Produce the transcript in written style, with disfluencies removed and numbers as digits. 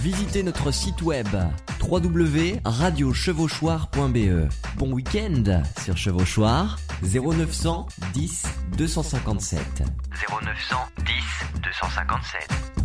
visitez notre site web www.radiochevauchoir.be. Bon week-end sur Chevauchoir, 0900 10 257. 0900 10 257.